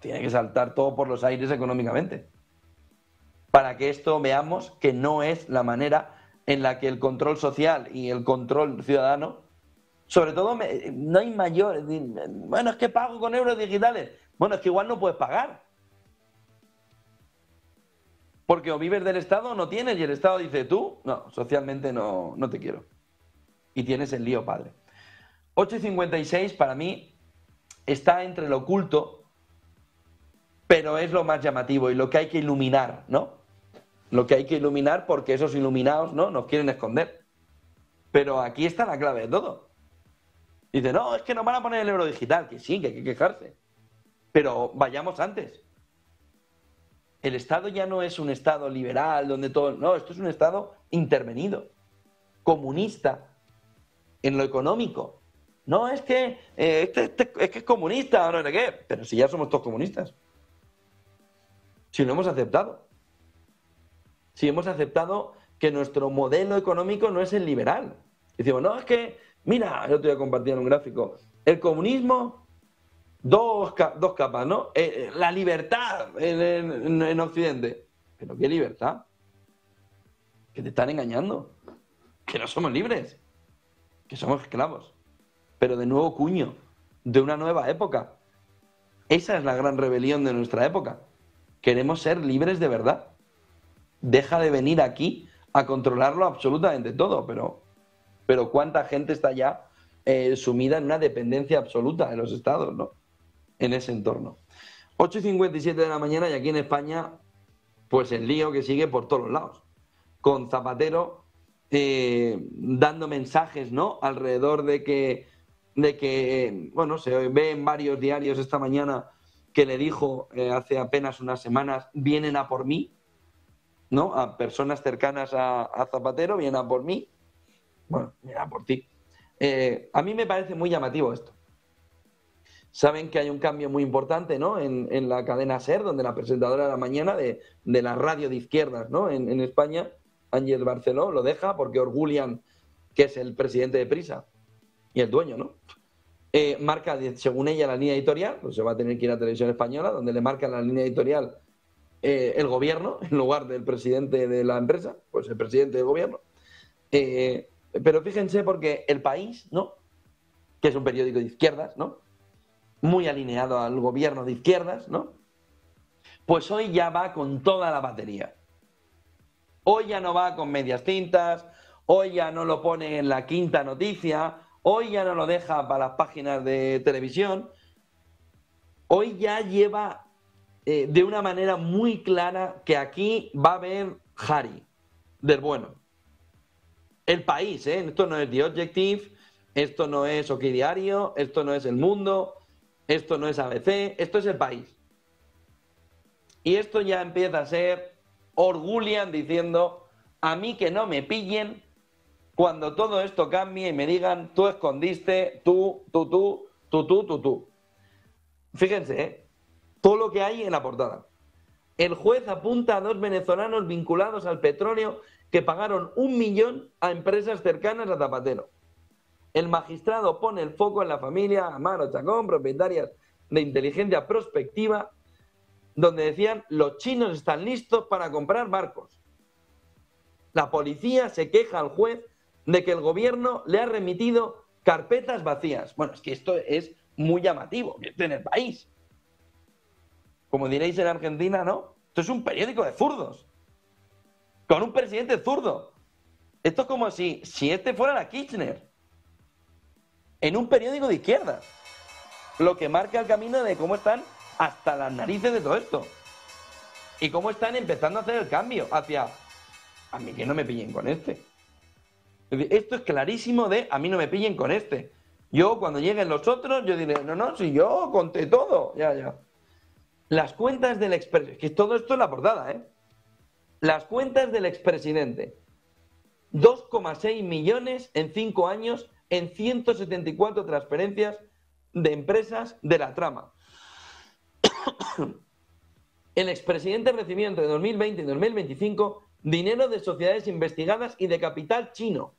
tiene que saltar todo por los aires económicamente. Para que esto veamos que no es la manera en la que el control social y el control ciudadano, sobre todo, no hay mayor. Bueno, es que pago con euros digitales. Bueno, es que igual no puedes pagar. Porque o vives del Estado o no tienes, y el Estado dice, tú, no, socialmente no te quiero. Y tienes el lío padre. 8:56 para mí está entre lo oculto, pero es lo más llamativo y lo que hay que iluminar, ¿no? Lo que hay que iluminar, porque esos iluminados, ¿no?, nos quieren esconder. Pero aquí está la clave de todo. Dice, no, es que nos van a poner el euro digital, que sí, que hay que quejarse. Pero vayamos antes. El Estado ya no es un Estado liberal donde todo... No, esto es un Estado intervenido, comunista, en lo económico. No, es que es que es comunista, no sé qué. Pero si ya somos todos comunistas. Si lo hemos aceptado. Si hemos aceptado que nuestro modelo económico no es el liberal. Decimos, no, es que, mira, yo te voy a compartir un gráfico. El comunismo, dos capas, ¿no? La libertad en Occidente. ¿Pero qué libertad? Que te están engañando. Que no somos libres. Que somos esclavos. Pero de nuevo cuño. De una nueva época. Esa es la gran rebelión de nuestra época. Queremos ser libres de verdad. Deja de venir aquí a controlarlo absolutamente todo, pero ¿cuánta gente está ya sumida en una dependencia absoluta de los estados, ¿no?, en ese entorno? 8:57 de la mañana y aquí en España, pues el lío que sigue por todos los lados, con Zapatero dando mensajes, ¿no?, alrededor de que, bueno, se ve en varios diarios esta mañana que le dijo hace apenas unas semanas, vienen a por mí, ¿no?, a personas cercanas a Zapatero, vienen a por mí. Bueno, vienen a por ti. A mí me parece muy llamativo esto. Saben que hay un cambio muy importante, ¿no?, en la cadena SER, donde la presentadora de la mañana de la radio de izquierdas, ¿no?, en España, Ángel Barceló, lo deja porque Orgulian, que es el presidente de Prisa y el dueño, ¿no?, marca, según ella, la línea editorial. Pues se va a tener que ir a Televisión Española, donde le marcan la línea editorial el gobierno, en lugar del presidente de la empresa, pues el presidente del gobierno. Pero fíjense, porque El País, ¿no?, que es un periódico de izquierdas, ¿no?, muy alineado al gobierno de izquierdas, ¿no?, pues hoy ya va con toda la batería. Hoy ya no va con medias tintas, hoy ya no lo pone en la quinta noticia, hoy ya no lo deja para las páginas de televisión, hoy ya lleva de una manera muy clara que aquí va a haber Harry, del bueno. El País, esto no es The Objective, esto no es OK Diario, esto no es El Mundo, esto no es ABC, esto es El País. Y esto ya empieza a ser Orgulian diciendo, a mí que no me pillen cuando todo esto cambie y me digan, tú escondiste, tú. Fíjense, todo lo que hay en la portada. El juez apunta a 2 venezolanos vinculados al petróleo que pagaron 1 millón a empresas cercanas a Zapatero. El magistrado pone el foco en la familia Amaro Chacón, propietarias de Inteligencia Prospectiva, donde decían, los chinos están listos para comprar barcos. La policía se queja al juez de que el gobierno le ha remitido carpetas vacías. Bueno, es que esto es muy llamativo, esto en El País. Como diréis en Argentina, ¿no? Esto es un periódico de zurdos, con un presidente zurdo. Esto es como si este fuera la Kirchner, en un periódico de izquierda. Lo que marca el camino de cómo están hasta las narices de todo esto. Y cómo están empezando a hacer el cambio hacia, a mí que no me pillen con este. Es decir, esto es clarísimo de, a mí no me pillen con este. Yo, cuando lleguen los otros, yo diré, no, si yo conté todo. Ya. Las cuentas del expresidente, que todo esto es la portada, Las cuentas del expresidente. 2,6 millones en 5 años en 174 transferencias de empresas de la trama. El expresidente recibió entre 2020 y 2025 dinero de sociedades investigadas y de capital chino.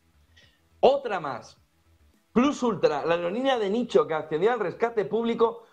Otra más. Plus Ultra, la aerolínea de nicho que accedió al rescate público